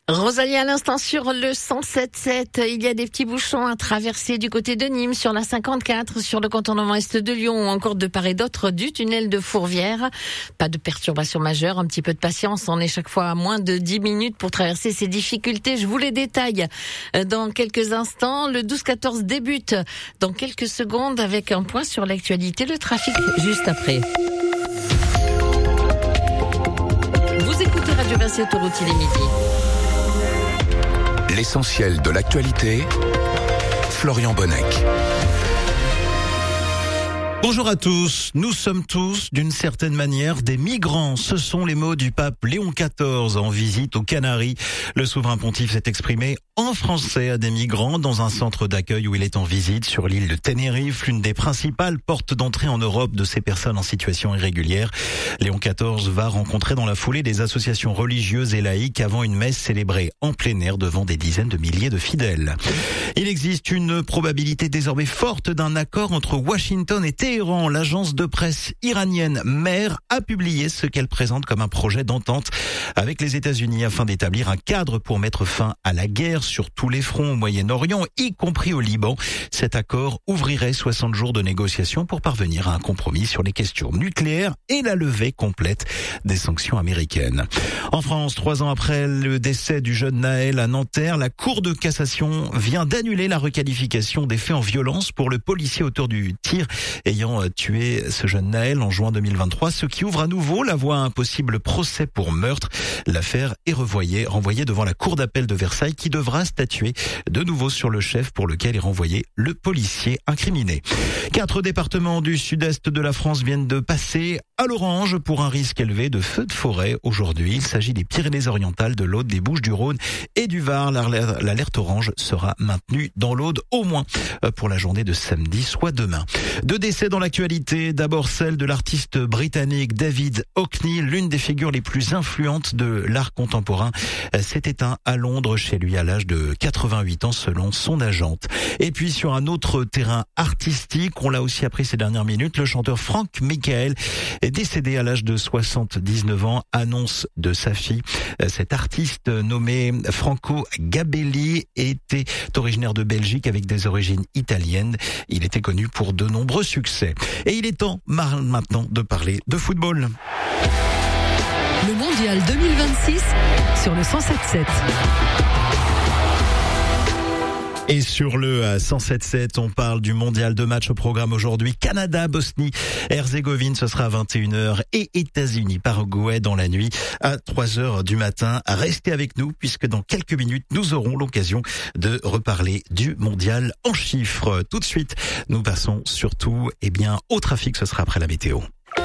Rosalie à l'instant sur le 107.7. Il y a des petits bouchons à traverser du côté de Nîmes, sur la 54, sur le contournement est de Lyon ou encore de part et d'autre du tunnel de Fourvière. Pas de perturbation majeure, un petit peu de patience. On est chaque fois à moins de 10 minutes pour traverser ces difficultés. Je vous les détaille dans quelques instants. Le 12-14 débute dans quelques secondes avec un point sur l'actualité. Le trafic juste après. Vous écoutez Radio Vinci Autoroute, il est midi. L'essentiel de l'actualité, Florian Bonnec. Bonjour à tous, nous sommes tous, d'une certaine manière, des migrants. Ce sont les mots du pape Léon XIV en visite aux Canaries. Le souverain pontife s'est exprimé en français à des migrants dans un centre d'accueil où il est en visite sur l'île de Tenerife, l'une des principales portes d'entrée en Europe de ces personnes en situation irrégulière. Léon XIV va rencontrer dans la foulée des associations religieuses et laïques avant une messe célébrée en plein air devant des dizaines de milliers de fidèles. Il existe une probabilité désormais forte d'un accord entre Washington et Téhéran. L'agence de presse iranienne MER a publié ce qu'elle présente comme un projet d'entente avec les États-Unis afin d'établir un cadre pour mettre fin à la guerre sur tous les fronts au Moyen-Orient, y compris au Liban. Cet accord ouvrirait 60 jours de négociations pour parvenir à un compromis sur les questions nucléaires et la levée complète des sanctions américaines. En France, 3 ans après le décès du jeune Naël à Nanterre, la Cour de cassation vient d'annuler la requalification des faits en violence pour le policier auteur du tir ayant tué ce jeune Naël en juin 2023, ce qui ouvre à nouveau la voie à un possible procès pour meurtre. L'affaire est renvoyée devant la Cour d'appel de Versailles qui devra statuer de nouveau sur le chef pour lequel est renvoyé le policier incriminé. 4 départements du sud-est de la France viennent de passer à l'orange pour un risque élevé de feux de forêt aujourd'hui. Il s'agit des Pyrénées-Orientales, de l'Aude, des Bouches-du-Rhône et du Var. L'alerte orange sera maintenue dans l'Aude au moins pour la journée de samedi, soit demain. 2 décès dans l'actualité. D'abord celle de l'artiste britannique David Hockney, l'une des figures les plus influentes de l'art contemporain, s'est éteint à Londres chez lui à l'âge de 88 ans selon son agente. Et puis sur un autre terrain artistique, on l'a aussi appris ces dernières minutes, le chanteur Frank Michael est décédé à l'âge de 79 ans, annonce de sa fille. Cet artiste nommé Franco Gabelli était originaire de Belgique avec des origines italiennes. Il était connu pour de nombreux succès. Et il est temps maintenant de parler de football. Le Mondial 2026 sur le 107.7. Et sur le 107.7, on parle du mondial de match au programme aujourd'hui. Canada, Bosnie, Herzégovine, ce sera à 21h. Et États-Unis, Paraguay dans la nuit à 3h du matin. Restez avec nous puisque dans quelques minutes, nous aurons l'occasion de reparler du mondial en chiffres. Tout de suite, nous passons surtout au trafic. Ce sera après la météo.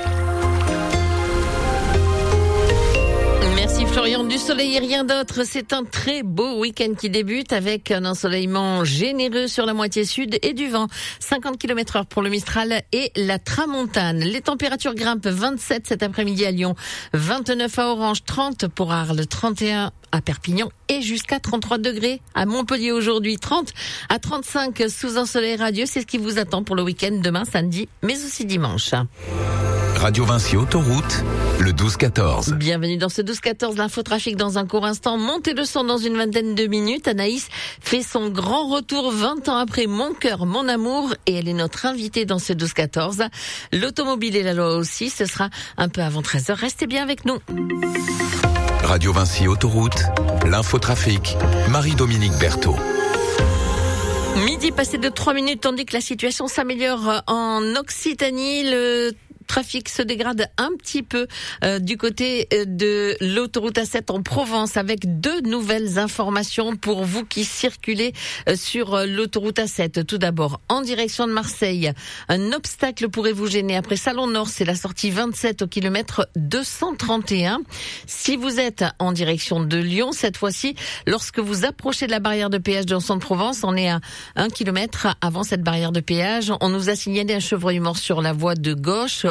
Merci Florian, du soleil et rien d'autre. C'est un très beau week-end qui débute avec un ensoleillement généreux sur la moitié sud et du vent. 50 km/h pour le Mistral et la Tramontane. Les températures grimpent, 27 cet après-midi à Lyon, 29 à Orange, 30 pour Arles, 31 à Perpignan et jusqu'à 33 degrés à Montpellier aujourd'hui, 30 à 35 sous un soleil radieux. C'est ce qui vous attend pour le week-end demain samedi, mais aussi dimanche. Radio Vinci Autoroute, le 12-14. Bienvenue dans ce 12-14, l'infotrafic dans un court instant. Montez le son dans une vingtaine de minutes. Anaïs fait son grand retour 20 ans après Mon cœur, mon amour et elle est notre invitée dans ce 12-14. L'automobile et la loi aussi, ce sera un peu avant 13h. Restez bien avec nous. Radio Vinci Autoroute, l'infotrafic, Marie-Dominique Berthaud. Midi passé de 3 minutes, tandis que la situation s'améliore en Occitanie. Le trafic se dégrade un petit peu du côté de l'autoroute A7 en Provence avec 2 nouvelles informations pour vous qui circulez sur l'autoroute A7. Tout d'abord, en direction de Marseille, un obstacle pourrait vous gêner. Après Salon Nord, c'est la sortie 27 au kilomètre 231. Si vous êtes en direction de Lyon, cette fois-ci, lorsque vous approchez de la barrière de péage de Centre-Provence, on est à 1 kilomètre avant cette barrière de péage. On nous a signalé un chevreuil mort sur la voie de gauche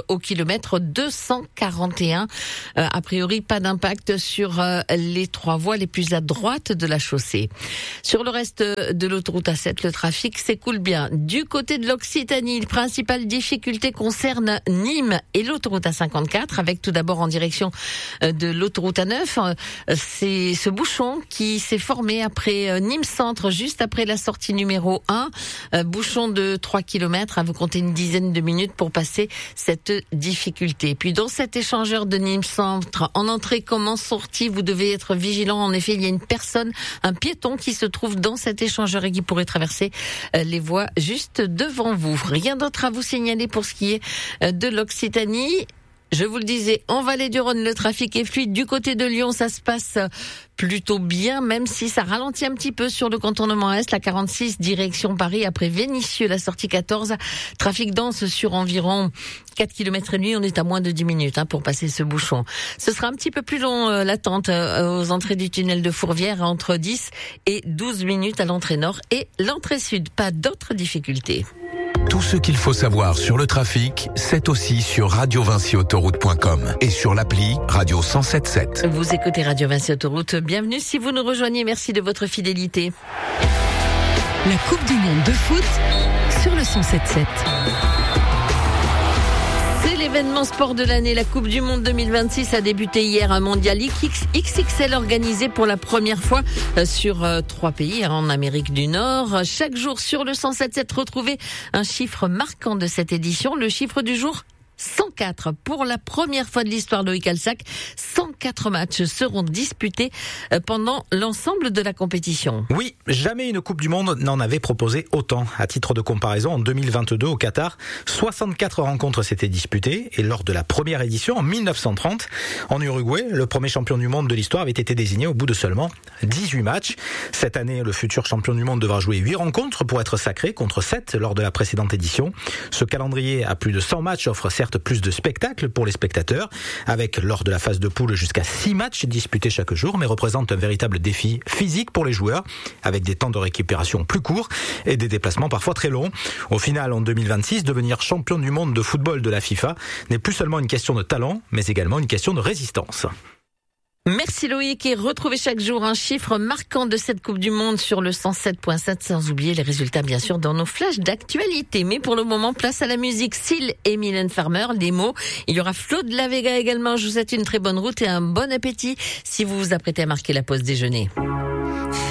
au kilomètre 241. A priori, pas d'impact sur les 3 voies les plus à droite de la chaussée. Sur le reste de l'autoroute A7, le trafic s'écoule bien. Du côté de l'Occitanie, les principales difficultés concernent Nîmes et l'autoroute A54, avec tout d'abord en direction de l'autoroute A9. C'est ce bouchon qui s'est formé après Nîmes Centre, juste après la sortie numéro 1. Bouchon de 3 km, vous comptez une dizaine de minutes pour passer cette difficulté. Puis dans cet échangeur de Nîmes Centre, en entrée comme en sortie, vous devez être vigilant. En effet, il y a une personne, un piéton qui se trouve dans cet échangeur et qui pourrait traverser les voies juste devant vous. Rien d'autre à vous signaler pour ce qui est de l'Occitanie. Je vous le disais, en Vallée du Rhône, le trafic est fluide. Du côté de Lyon, ça se passe plutôt bien, même si ça ralentit un petit peu sur le contournement Est, la 46 direction Paris, après Vénissieux, la sortie 14. Trafic dense sur environ 4 km et demi. On est à moins de 10 minutes pour passer ce bouchon. Ce sera un petit peu plus long, l'attente aux entrées du tunnel de Fourvière, entre 10 et 12 minutes à l'entrée nord et l'entrée sud. Pas d'autres difficultés. Tout ce qu'il faut savoir sur le trafic, c'est aussi sur radiovinciautoroute.com et sur l'appli Radio 107.7. Vous écoutez Radio Vinci Autoroute. Bienvenue si vous nous rejoignez. Merci de votre fidélité. La Coupe du Monde de foot sur le 107.7. C'est l'événement sport de l'année. La Coupe du Monde 2026 a débuté hier. Un mondial XXL organisé pour la première fois sur 3 pays en Amérique du Nord. Chaque jour sur le 107.7, retrouvez un chiffre marquant de cette édition. Le chiffre du jour, 104. Pour la première fois de l'histoire, Loïc Alsac, 104 matchs seront disputés pendant l'ensemble de la compétition. Oui, jamais une Coupe du Monde n'en avait proposé autant. À titre de comparaison, en 2022 au Qatar, 64 rencontres s'étaient disputées et lors de la première édition en 1930, en Uruguay, le premier champion du monde de l'histoire avait été désigné au bout de seulement 18 matchs. Cette année, le futur champion du monde devra jouer 8 rencontres pour être sacré contre 7 lors de la précédente édition. Ce calendrier à plus de 100 matchs offre certes plus de spectacles pour les spectateurs, avec lors de la phase de poule jusqu'à 6 matchs disputés chaque jour, mais représente un véritable défi physique pour les joueurs, avec des temps de récupération plus courts et des déplacements parfois très longs. Au final, en 2026, devenir champion du monde de football de la FIFA n'est plus seulement une question de talent, mais également une question de résistance. Merci Loïc, et retrouvez chaque jour un chiffre marquant de cette Coupe du Monde sur le 107.7, sans oublier les résultats bien sûr dans nos flashs d'actualité. Mais pour le moment, place à la musique. Seal et Mylène Farmer, les mots. Il y aura Flo de la Vega également. Je vous souhaite une très bonne route et un bon appétit si vous vous apprêtez à marquer la pause déjeuner.